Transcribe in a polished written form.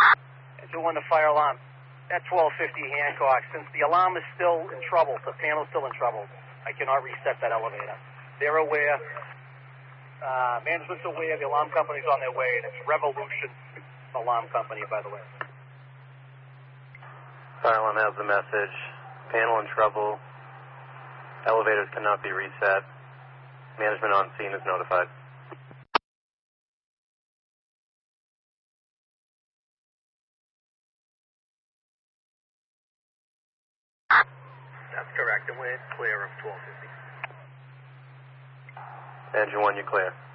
Engine 1 to fire alarm. At 1250 Hancock, since the alarm is still in trouble, the panel's still in trouble, I cannot reset that elevator. They're aware. Management's aware. The alarm company's on their way, and it's Revolution Alarm Company, by the way. Fire alarm has the message. Panel in trouble. Elevators cannot be reset. Management on scene is notified. That's correct, and we're clear of 1250. Engine 1, you're clear.